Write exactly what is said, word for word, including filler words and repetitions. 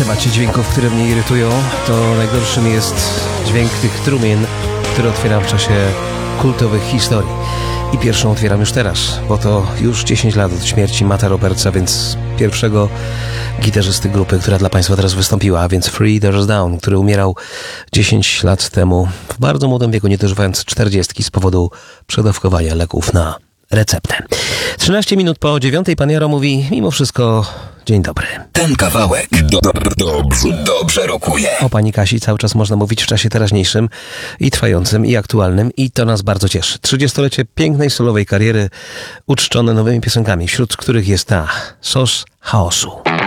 temacie dźwięków, które mnie irytują, to najgorszym jest dźwięk tych trumien, który otwieram w czasie kultowych historii. I pierwszą otwieram już teraz, bo to już dziesięć lat od śmierci Matta Robertsa, więc pierwszego gitarzysty grupy, która dla Państwa teraz wystąpiła, a więc Three Doors Down, który umierał dziesięć lat temu w bardzo młodym wieku, nie dożywając czterdziestki z powodu przedawkowania leków na receptę. trzynaście minut po dziewiątej pan Jaro mówi, mimo wszystko, dzień dobry. Ten kawałek do, do, dobrze, dobrze rokuje. O pani Kasi cały czas można mówić w czasie teraźniejszym i trwającym i aktualnym i to nas bardzo cieszy. trzydziestolecie pięknej solowej kariery uczczone nowymi piosenkami, wśród których jest ta Sos Chaosu.